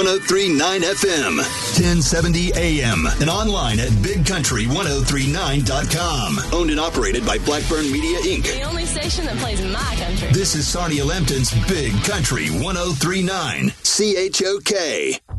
1039 FM, 1070 AM, and online at bigcountry1039.com. Owned and operated by Blackburn Media, Inc. The only station that plays my country. This is Sarnia Lambton's Big Country 1039, CHOK.